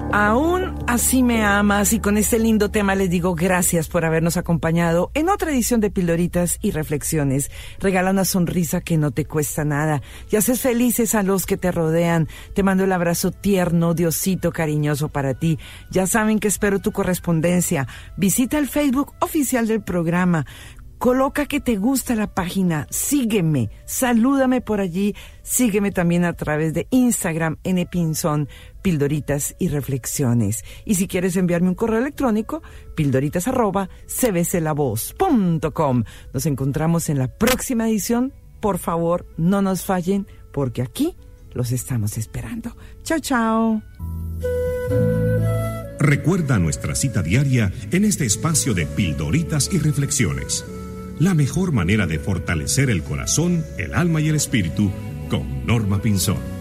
Aún así me amas, y con este lindo tema les digo gracias por habernos acompañado en otra edición de Pildoritas y Reflexiones. Regala una sonrisa que no te cuesta nada y haces felices a los que te rodean. Te mando el abrazo tierno, Diosito cariñoso para ti. Ya saben que espero tu correspondencia. Visita el Facebook oficial del programa. Coloca que te gusta la página, sígueme, salúdame por allí, sígueme también a través de Instagram, Pinzón, Pildoritas y Reflexiones. Y si quieres enviarme un correo electrónico, pildoritas@cbclavoz.com. Nos encontramos en la próxima edición. Por favor, no nos fallen, porque aquí los estamos esperando. Chao, chao. Recuerda nuestra cita diaria en este espacio de Pildoritas y Reflexiones. La mejor manera de fortalecer el corazón, el alma y el espíritu con Norma Pinzón.